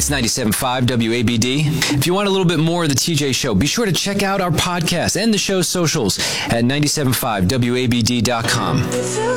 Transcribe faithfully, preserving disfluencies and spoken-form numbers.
It's ninety-seven point five W A B D. If you want a little bit more of the T J Show, be sure to check out our podcast and the show's socials at ninety-seven point five W A B D dot com.